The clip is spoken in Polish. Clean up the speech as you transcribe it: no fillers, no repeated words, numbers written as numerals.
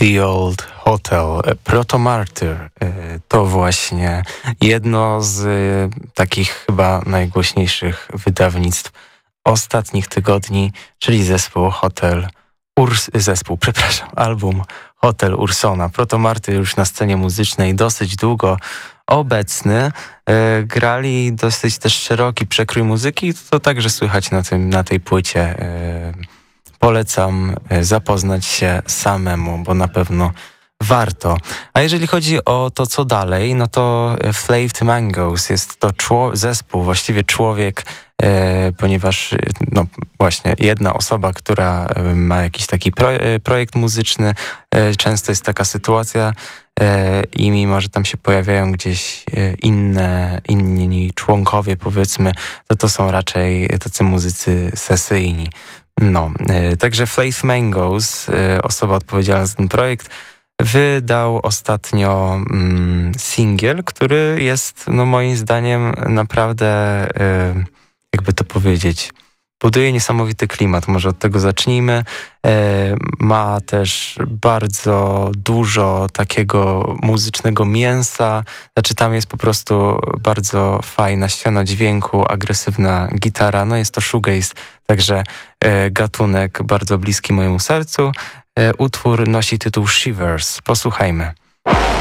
The Old Hotel, Proto Martyr, to właśnie jedno z takich chyba najgłośniejszych wydawnictw ostatnich tygodni, czyli album Hotel Ursona. Proto Martyr już na scenie muzycznej dosyć długo obecny. Grali dosyć też szeroki przekrój muzyki, to także słychać na tej płycie. Polecam zapoznać się samemu, bo na pewno warto. A jeżeli chodzi o to, co dalej, no to Flaved Mangoes jest to zespół, właściwie człowiek, ponieważ no właśnie jedna osoba, która ma jakiś taki projekt muzyczny, często jest taka sytuacja i mimo, że tam się pojawiają gdzieś inni członkowie, powiedzmy, to są raczej tacy muzycy sesyjni. No, także Flaved Mangoes, osoba odpowiedzialna za ten projekt, wydał ostatnio singiel, który jest, no moim zdaniem, naprawdę, jakby to powiedzieć, buduje niesamowity klimat. Może od tego zacznijmy. Ma też bardzo dużo takiego muzycznego mięsa. Znaczy tam jest po prostu bardzo fajna ściana dźwięku, agresywna gitara. No jest to shoegaze, także gatunek bardzo bliski mojemu sercu. Utwór nosi tytuł Shivers. Posłuchajmy.